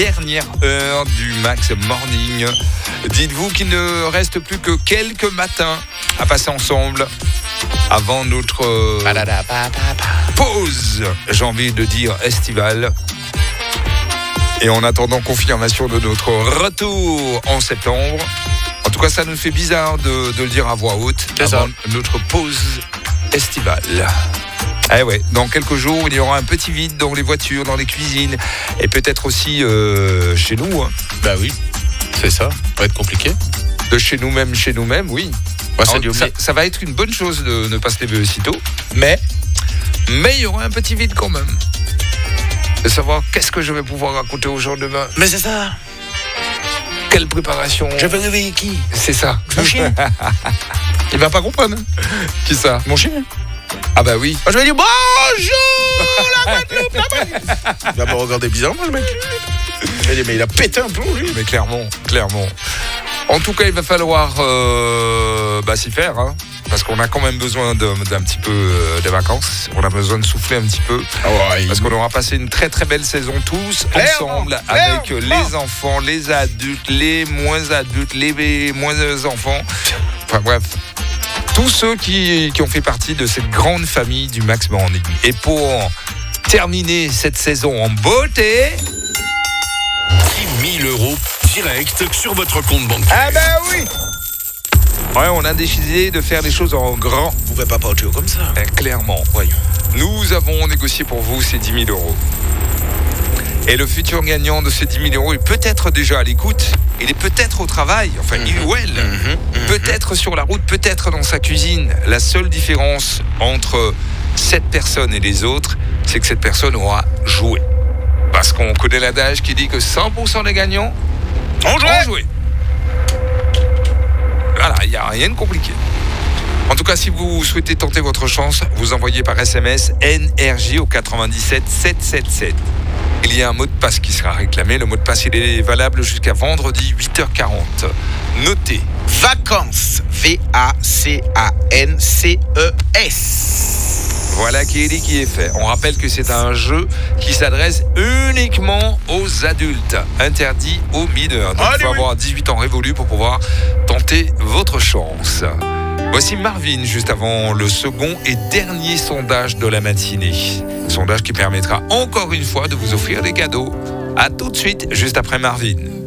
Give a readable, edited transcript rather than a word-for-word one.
Dernière heure du Max Morning. Dites-vous qu'il ne reste plus que quelques matins à passer ensemble avant notre pause, j'ai envie de dire estivale. Et en attendant confirmation de notre retour en septembre. En tout cas, ça nous fait bizarre de le dire à voix haute avant notre pause estivale. Eh ouais, dans quelques jours, il y aura un petit vide dans les voitures, dans les cuisines et peut-être aussi chez nous. Hein. Bah oui, c'est ça. Ça va être compliqué. De chez nous-mêmes, oui. Ouais, Alors, ça va être une bonne chose de ne pas se lever aussitôt, mais il y aura un petit vide quand même. De savoir qu'est-ce que je vais pouvoir raconter aux gens demain. Mais c'est ça. Quelle préparation. Je vais réveiller qui? C'est ça. Mon chien. Il va pas comprendre. Qui ça? Mon chien. Ah bah oui. Je vais dire bonjour la Guadeloupe. Il va me regarder bizarrement le mec. Mais il a pété un plomb lui. Mais clairement. En tout cas, il va falloir s'y faire, hein, parce qu'on a quand même besoin d'un petit peu de vacances. On a besoin de souffler un petit peu, parce qu'on aura passé une très très belle saison tous ensemble avec les enfants, les adultes, les moins enfants. Enfin bref, tous ceux qui ont fait partie de cette grande famille du Max Morning. Et pour terminer cette saison en beauté, 10 000 € direct sur votre compte bancaire. ah ben oui. Ouais, on a décidé de faire les choses en grand. Vous pouvez pas partir comme ça. Clairement, voyons. Nous avons négocié pour vous ces 10 000 €. Et le futur gagnant de ces 10 000 € est peut-être déjà à l'écoute. Il est peut-être au travail, enfin il ou elle. Peut-être sur la route, peut-être dans sa cuisine. La seule différence entre cette personne et les autres, c'est que cette personne aura joué. Parce qu'on connaît l'adage qui dit que 100% des gagnants ont joué. Voilà, il n'y a rien de compliqué. En tout cas, si vous souhaitez tenter votre chance, vous envoyez par SMS NRJ au 97 777. Il y a un mot de passe qui sera réclamé. Le mot de passe, il est valable jusqu'à vendredi 8h40. Notez. Vacances. VACANCES. Voilà qui est dit, qui est fait. On rappelle que c'est un jeu qui s'adresse uniquement aux adultes, interdit aux mineurs. Donc il faut avoir 18 ans révolus pour pouvoir tenter votre chance. Voici Marvin, juste avant le second et dernier sondage de la matinée. Sondage qui permettra encore une fois de vous offrir des cadeaux. A tout de suite, juste après Marvin.